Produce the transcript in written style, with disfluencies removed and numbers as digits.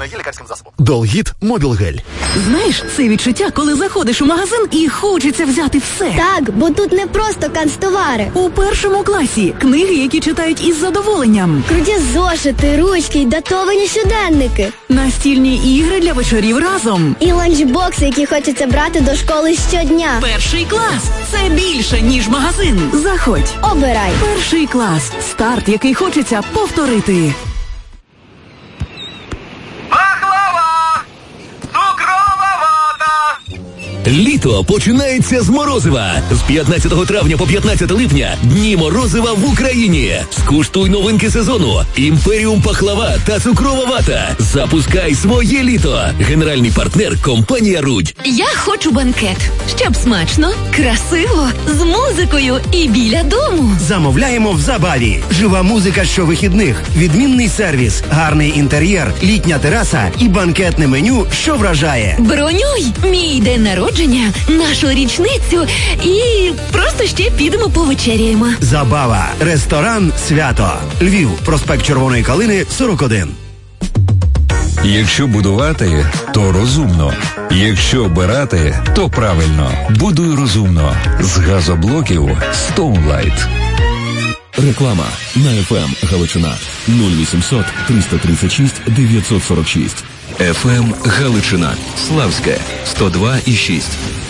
є лікарським засобом. Долгіт Мобілгель. Знаєш, це відчуття, коли заходиш у магазин і хочеться взяти все. Так, бо тут не просто канцтовари. У першому класі книги, які читають із задоволенням. Круті зошити, ручки й датовані щоденники. Настільні ігри для вечорів разом. І ланчбокси, які хочеться брати до школи щодня. Перший клас – це більше, ніж магазин. Заходь. Обирай. Перший клас – старт, який хочеться повторити. Баклава! Цукрова вата! Літо починається з морозива. З 15 травня по 15 липня дні морозива в Україні. Скуштуй новинки сезону. Імперіум пахлава та цукрова вата. Запускай своє літо. Генеральний партнер – компанія «Рудь». Я хочу банкет. Щоб смачно, красиво, з музикою і біля дому. Замовляємо в Забаві. Жива музика щовихідних, відмінний сервіс, гарний інтер'єр, літня тераса і банкетне меню, що вражає. Бронюй мій день народження, нашу річницю і просто ще підемо повечеряємо. Забава. Ресторан «Свято». Львів. Проспект Червоної Калини, 41. Якщо будувати, то розумно. Якщо обирати, то правильно. Будуй розумно. З газоблоків Stoneline. Реклама на FM Галичина 0800 336 946. FM Галичина. Славське 102,6.